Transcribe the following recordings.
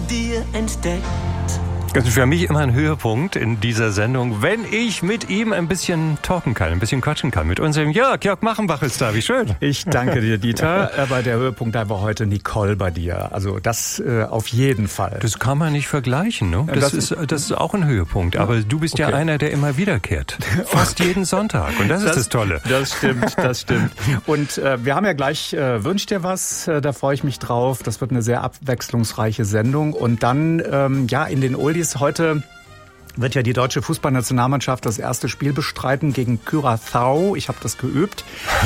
dir entdeckt. Das ist für mich immer ein Höhepunkt in dieser Sendung, wenn ich mit ihm ein bisschen talken kann, ein bisschen quatschen kann. Mit unserem Jörg Machenbach ist da, wie schön. Ich danke dir, Dieter. Aber der Höhepunkt da war heute Nicole bei dir. Also das auf jeden Fall. Das kann man nicht vergleichen, ne? Das ist auch ein Höhepunkt. Aber du bist ja einer, der immer wiederkehrt. Fast jeden Sonntag. Und das ist das Tolle. Das stimmt. Und wir haben ja gleich Wünsch dir was. Da freue ich mich drauf. Das wird eine sehr abwechslungsreiche Sendung. Und dann, in den Oldies heute wird ja die deutsche Fußballnationalmannschaft das erste Spiel bestreiten gegen Curaçao. Ich habe das geübt.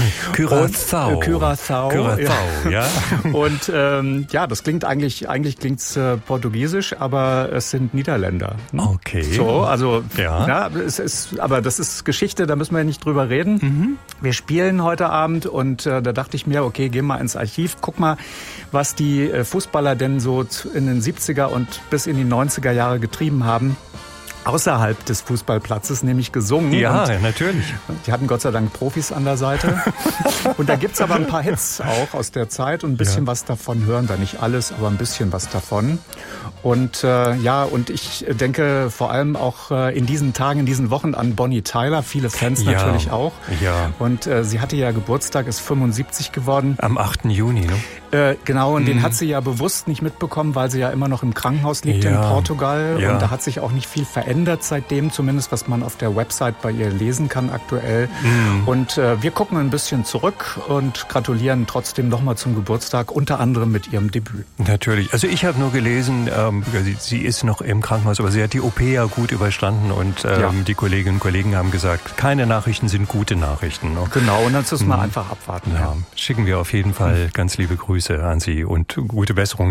Curaçao, ja. Und das klingt eigentlich klingt's portugiesisch, aber es sind Niederländer. Okay. So, also ja, aber das ist Geschichte, da müssen wir nicht drüber reden. Mhm. Wir spielen heute Abend und da dachte ich mir, okay, geh mal ins Archiv, guck mal, was die Fußballer denn so in den 70er und bis in die 90er Jahre getrieben haben. Außerhalb des Fußballplatzes, nämlich gesungen. Ja, natürlich. Die hatten Gott sei Dank Profis an der Seite. Und da gibt's aber ein paar Hits auch aus der Zeit und ein bisschen was davon hören wir. Nicht alles, aber ein bisschen was davon. Und und ich denke vor allem auch in diesen Tagen, in diesen Wochen an Bonnie Tyler. Viele Fans natürlich auch. Ja. Und sie hatte ja Geburtstag, ist 75 geworden. Am 8. Juni, ne? Genau, und den hat sie ja bewusst nicht mitbekommen, weil sie ja immer noch im Krankenhaus liegt in Portugal. Ja. Und da hat sich auch nicht viel verändert seitdem, zumindest was man auf der Website bei ihr lesen kann aktuell. Mhm. Und wir gucken ein bisschen zurück und gratulieren trotzdem nochmal zum Geburtstag, unter anderem mit ihrem Debüt. Natürlich. Also ich habe nur gelesen, sie ist noch im Krankenhaus, aber sie hat die OP ja gut überstanden und die Kolleginnen und Kollegen haben gesagt, keine Nachrichten sind gute Nachrichten. Ne? Genau, und dann müssen wir einfach abwarten. Ja. Schicken wir auf jeden Fall ganz liebe Grüße an Sie und gute Besserung.